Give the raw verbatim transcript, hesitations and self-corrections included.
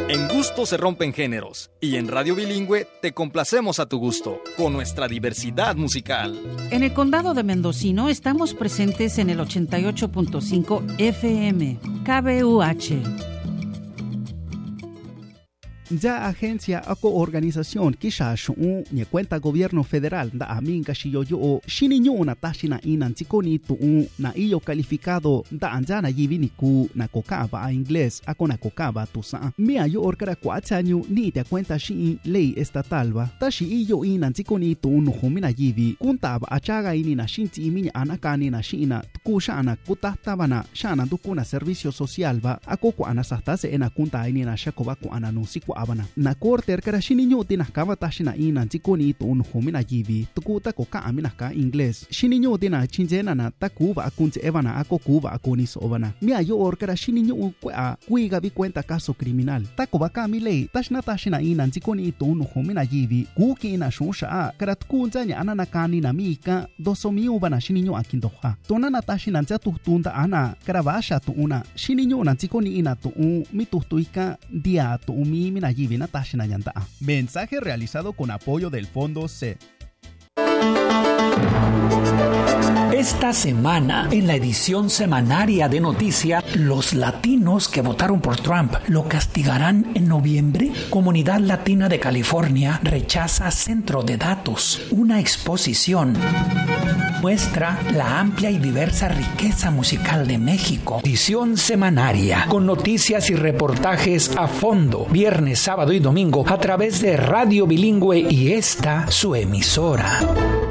En gusto se rompen géneros y en Radio Bilingüe te complacemos a tu gusto con nuestra diversidad musical. En el condado de Mendocino estamos presentes en el ochenta y ocho punto cinco F M, K B U H. Ya agencia ako organización kisha shu'u ni cuenta gobierno federal da aminga shiyoyo o shininyo na tashina inan tikoni tu'u na iyo calificado da anjana yivini ku na kokaba a inglés ako na kokaba tusa mia yo orkara kuachanyu ni te cuenta shi ley estatal ba tashi iyo inan tikoni tu'u no humina yivi kuntaba achaga ini na shinti iminya anakani na shina kushana kutahtabana shana dukuna servicio social ba ako ku anasastase ena kunta ini na shakoba ku ananusi abana na korter kara shininyo tinakaba tashina ina tikoni to un humina yivi tukuta ko ka amina ka inglés shininyo tina chinjena na takuba akunche evana ako kuba akoni sobana mia yo or kara shininyo kwa kuiga vi cuenta caso criminal takuba ka milei tashna tashina ina tikoni to un humina yivi kuki ina shusha kara tukunjanya anana kani na mika dosomi ubana shininyo akindoha tonana tashina nchatu tunda ana kara basha to una shininyo na tikoni ina to un mitustuika dia to umi Mensaje realizado con apoyo del Fondo C. Esta semana, en la edición semanaria de Noticias, los latinos que votaron por Trump lo castigarán en noviembre. Comunidad Latina de California rechaza centro de datos. Una exposición muestra la amplia y diversa riqueza musical de México. Edición semanaria con noticias y reportajes a fondo, viernes, sábado y domingo a través de Radio Bilingüe y esta su emisora.